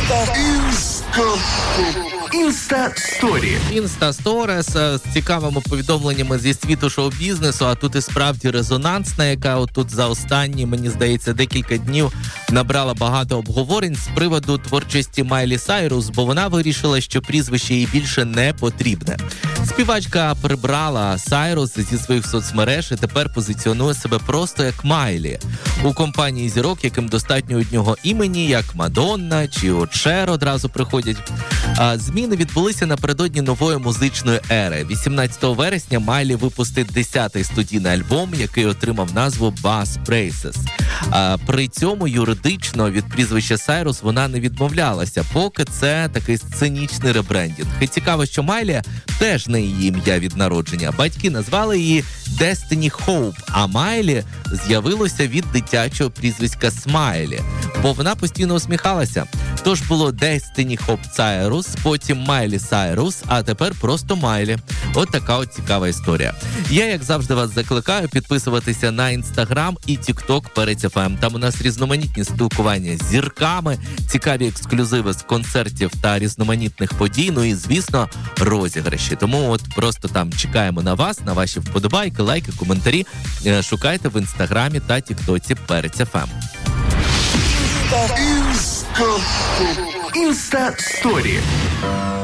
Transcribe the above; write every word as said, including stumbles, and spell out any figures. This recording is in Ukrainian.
Інста-сторі. Інста-сторіс з цікавими повідомленнями зі світу шоу-бізнесу, а тут і справді резонансна, яка отут за останні, мені здається, декілька днів набрала багато обговорень з приводу творчості Майлі Сайрус, бо вона вирішила, що прізвище їй більше не потрібне. Співачка прибрала Сайрус зі своїх соцмереж і тепер позиціонує себе просто як Майлі. У компанії зірок, яким достатньо одного імені, як Мадонна чи Шер одразу приходять. А зміни відбулися напередодні нової музичної ери. вісімнадцятого вересня Майлі випустить десятий студійний альбом, який отримав назву Bass Braces. А при цьому юридично від прізвища Сайрус вона не відмовлялася, поки це такий сценічний ребрендінг. І цікаво, що Майлі теж не її ім'я від народження. Батьки назвали її Destiny Hope, а Майлі з'явилося від дитячого прізвиська Смайлі, бо вона постійно усміхалася. Тож було Destiny Hope Cyrus, потім Майлі Сайрус, а тепер просто Майлі. От така от цікава історія. Я, як завжди, вас закликаю підписуватися на Інстаграм і Тікток Перець еф ем. Там у нас різноманітні спілкування з зірками, цікаві ексклюзиви з концертів та різноманітних подій, ну і, звісно, розіграші. Тому от просто там чекаємо на вас, на ваші вподобайки, лайки, коментарі. Шукайте в Інстаграмі та Тіктоці Перець еф ем. Інста-сторі.